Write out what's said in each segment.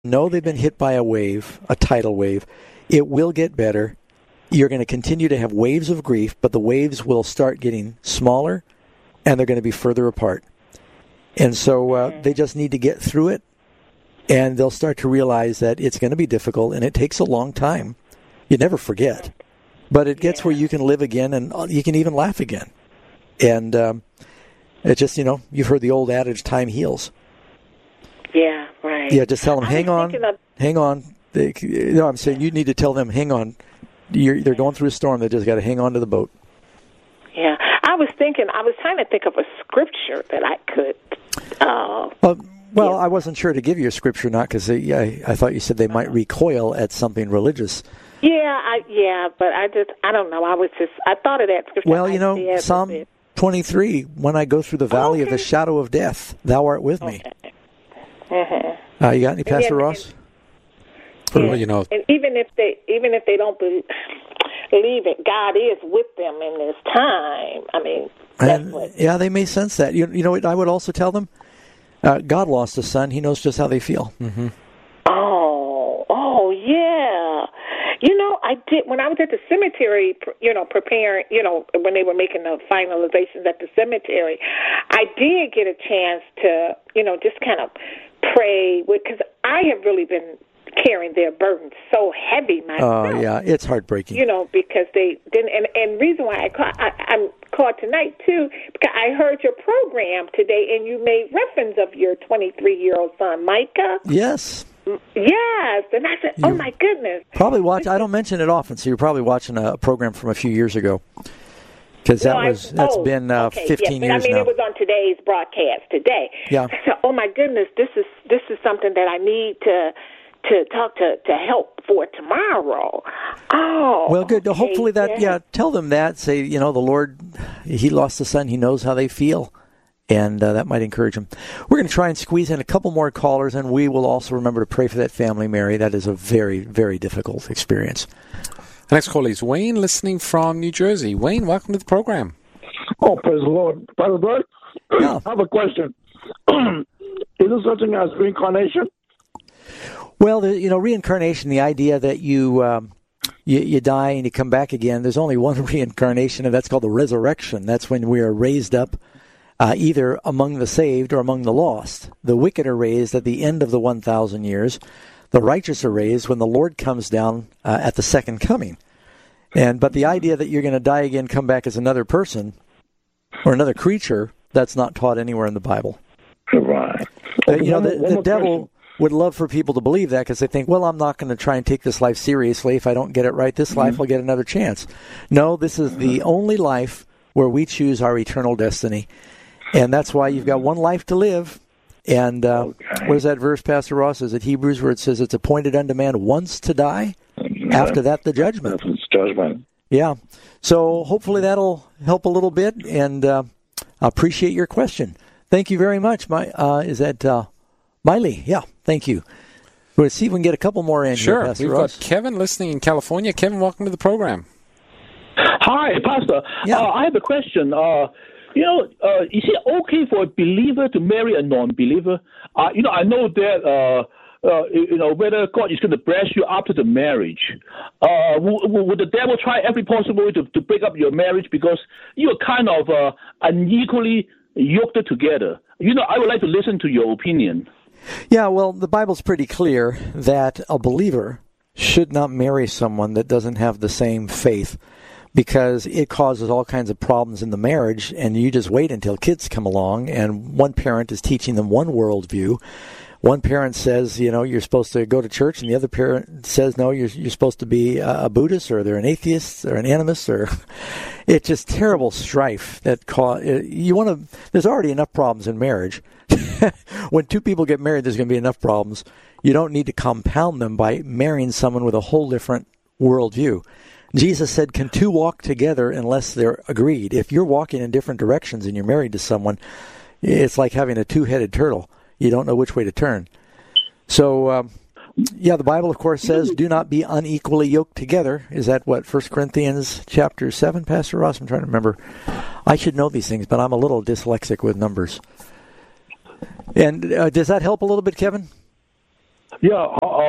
know they've been hit by a wave, a tidal wave. It will get better. You're going to continue to have waves of grief, but the waves will start getting smaller, and they're going to be further apart. And so they just need to get through it, and they'll start to realize that it's going to be difficult, and it takes a long time. You never forget. But it gets where you can live again, and you can even laugh again. And it just, you've heard the old adage, time heals. Yeah, right. Yeah, just tell them, hang on. I'm saying you need to tell them, hang on. They're going through a storm. They just got to hang on to the boat. Yeah. I was trying to think of a scripture that I could. I wasn't sure to give you a scripture or not, because I thought you said they might recoil at something religious. But I don't know. I thought of that scripture. Well, Psalm 23, when I go through the valley of the shadow of death, thou art with me. Okay. You got any, Pastor Ross? And even if they don't believe it, God is with them in this time. I mean, they may sense that. You know what I would also tell them? God lost a son. He knows just how they feel. Mm-hmm. Oh, yeah. I did when I was at the cemetery. Preparing. When they were making the finalizations at the cemetery, I did get a chance to, just kind of pray because I have really been carrying their burden so heavy myself. Oh, yeah, it's heartbreaking. Because they didn't, and reason why I'm called tonight, too, because I heard your program today, and you made reference of your 23-year-old son, Micah. Yes. Yes, and I said, oh, my goodness. Probably watch, I don't mention it often, so you're probably watching a program from a few years ago. Because that's been 15 years now. It was on today's broadcast today. Yeah. I said, oh, my goodness, this is something that I need to talk to help for tomorrow. Oh. Well, good. Okay, hopefully tell them that. Say, the Lord, He lost a son. He knows how they feel. And that might encourage them. We're going to try and squeeze in a couple more callers, and we will also remember to pray for that family, Mary. That is a very, very difficult experience. The next call is Wayne, listening from New Jersey. Wayne, welcome to the program. Oh, praise the Lord. Brother Bert, yeah. I have a question. Is there such thing as reincarnation? Well, reincarnation, the idea that you die and you come back again, there's only one reincarnation, and that's called the resurrection. That's when we are raised up either among the saved or among the lost. The wicked are raised at the end of the 1,000 years. The righteous are raised when the Lord comes down at the second coming. But the idea that you're going to die again, come back as another person or another creature, that's not taught anywhere in the Bible. Right. The devil would love for people to believe that because they think, well, I'm not going to try and take this life seriously. If I don't get it right this life, I'll get another chance. No, this is the only life where we choose our eternal destiny. And that's why you've got one life to live. And what is that verse, Pastor Ross? Is it Hebrews where it says it's appointed unto man once to die? After that, the judgment. That's judgment. Yeah. So hopefully that'll help a little bit. And I appreciate your question. Thank you very much. Is that Miley? Yeah, thank you. We'll see if we can get a couple more in. Sure. Here, Pastor We've Ross. got Kevin listening in California. Kevin, welcome to the program. Hi, Pastor. Yeah. I have a question. Is it okay for a believer to marry a non-believer? I know that, whether God is going to bless you after the marriage. Would the devil try every possible way to break up your marriage because you're kind of unequally yoked together? I would like to listen to your opinion. Yeah, well, the Bible's pretty clear that a believer should not marry someone that doesn't have the same faith, because it causes all kinds of problems in the marriage, and you just wait until kids come along, and one parent is teaching them one worldview. One parent says, you're supposed to go to church, and the other parent says, no, you're supposed to be a Buddhist, or they're an atheist, or an animist, or it's just terrible strife that there's already enough problems in marriage. When two people get married, there's going to be enough problems. You don't need to compound them by marrying someone with a whole different worldview. Jesus said, can two walk together unless they're agreed? If you're walking in different directions and you're married to someone, it's like having a two-headed turtle. You don't know which way to turn. So, the Bible, of course, says, do not be unequally yoked together. Is that what, 1 Corinthians chapter 7, Pastor Ross? I'm trying to remember. I should know these things, but I'm a little dyslexic with numbers. And does that help a little bit, Kevin? Yeah.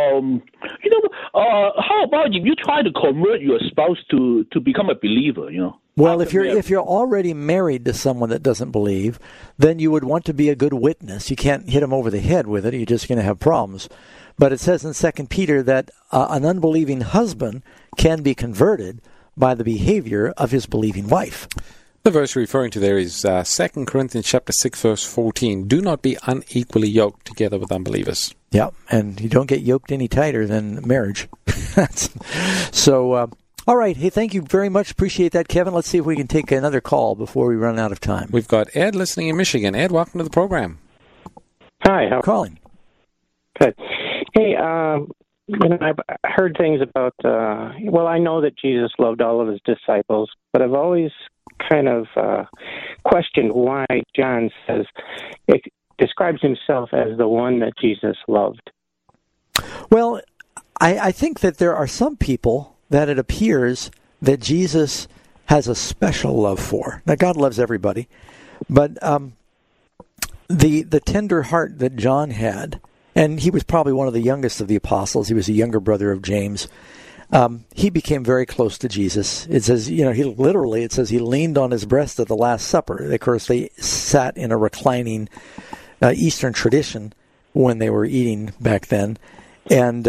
How about if you try to convert your spouse to become a believer? Well, if you're already married to someone that doesn't believe, then you would want to be a good witness. You can't hit them over the head with it. You're just going to have problems. But it says in 2 Peter that an unbelieving husband can be converted by the behavior of his believing wife. The verse referring to there is 2 Corinthians chapter 6, verse 14. Do not be unequally yoked together with unbelievers. Yeah, and you don't get yoked any tighter than marriage. So, all right. Hey, thank you very much. Appreciate that, Kevin. Let's see if we can take another call before we run out of time. We've got Ed listening in Michigan. Ed, welcome to the program. Hi. How calling? Good. Hey, I've heard things about, I know that Jesus loved all of his disciples, but I've always kind of questioned why John describes himself as the one that Jesus loved. Well, I think that there are some people that it appears that Jesus has a special love for. Now, God loves everybody, but the tender heart that John had, and he was probably one of the youngest of the apostles. He was a younger brother of James. He became very close to Jesus. It says, he leaned on his breast at the Last Supper. Of course, they sat in a reclining Eastern tradition when they were eating back then. And,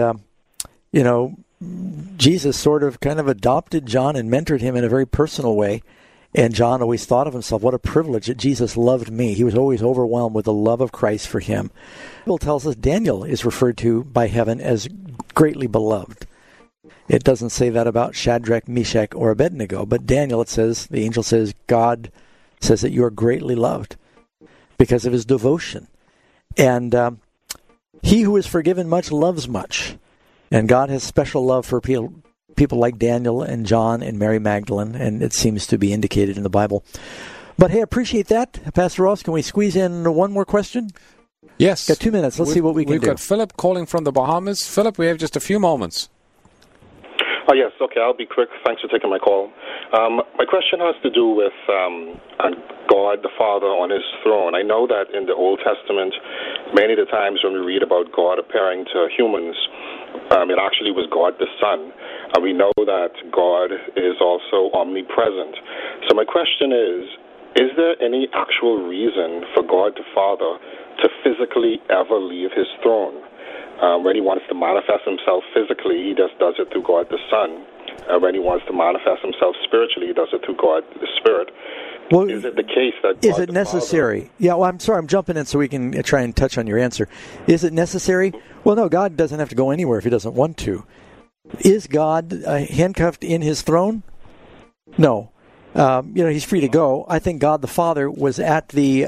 Jesus sort of kind of adopted John and mentored him in a very personal way. And John always thought of himself, what a privilege that Jesus loved me. He was always overwhelmed with the love of Christ for him. The Bible tells us Daniel is referred to by heaven as greatly beloved. It doesn't say that about Shadrach, Meshach, or Abednego, but Daniel, it says, the angel says, God says that you are greatly loved because of his devotion. And he who is forgiven much loves much. And God has special love for people like Daniel and John and Mary Magdalene, and it seems to be indicated in the Bible. But hey, I appreciate that. Pastor Ross, can we squeeze in one more question? Yes. Got 2 minutes. Let's see what we can do. We've got Philip calling from the Bahamas. Philip, we have just a few moments. Oh, yes. Okay, I'll be quick. Thanks for taking my call. My question has to do with God the Father on his throne. I know that in the Old Testament, many of the times when we read about God appearing to humans, it actually was God the Son. And we know that God is also omnipresent. So my question is there any actual reason for God the Father to physically ever leave his throne? When he wants to manifest himself physically, he just does it through God the Son. When he wants to manifest himself spiritually, he does it through God the Spirit. Well, is it the case that is it necessary? Yeah, well, I'm sorry, I'm jumping in so we can try and touch on your answer. Is it necessary? Well, no, God doesn't have to go anywhere if he doesn't want to. Is God handcuffed in his throne? No. He's free to go. I think God the Father was at the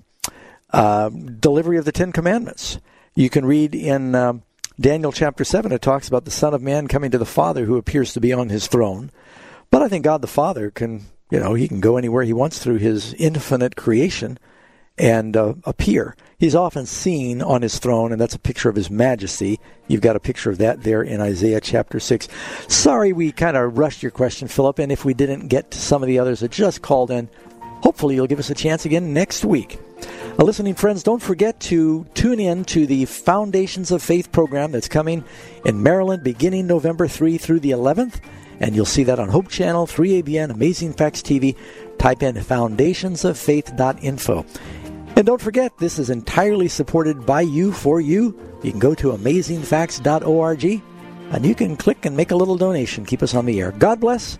delivery of the Ten Commandments. You can read in Daniel chapter 7, it talks about the Son of Man coming to the Father who appears to be on his throne. But I think God the Father can, he can go anywhere he wants through his infinite creation and appear. He's often seen on his throne, and that's a picture of his majesty. You've got a picture of that there in Isaiah chapter 6. Sorry we kind of rushed your question, Philip, and if we didn't get to some of the others that just called in, hopefully you'll give us a chance again next week. Listening friends, don't forget to tune in to the Foundations of Faith program that's coming in Maryland beginning November 3 through the 11th. And you'll see that on Hope Channel, 3ABN, Amazing Facts TV. Type in foundationsoffaith.info. And don't forget, this is entirely supported by you, for you. You can go to amazingfacts.org, and you can click and make a little donation. Keep us on the air. God bless.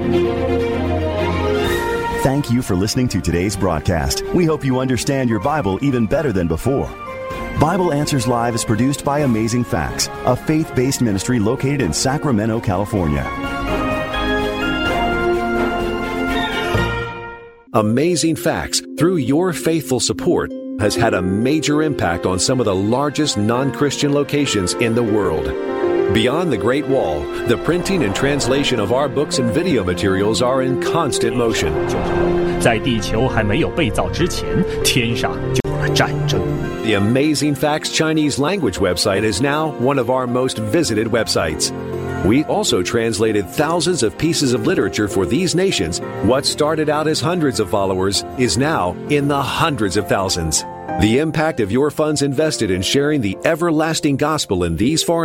Thank you for listening to today's broadcast. We hope you understand your Bible even better than before. Bible Answers Live is produced by Amazing Facts, a faith-based ministry located in Sacramento, California. Amazing Facts, through your faithful support, has had a major impact on some of the largest non-Christian locations in the world. Beyond the Great Wall, the printing and translation of our books and video materials are in constant motion. 在地球还没有被造之前，天上就有了战争。 The Amazing Facts Chinese language website is now one of our most visited websites. We also translated thousands of pieces of literature for these nations. What started out as hundreds of followers is now in the hundreds of thousands. The impact of your funds invested in sharing the everlasting gospel in these foreign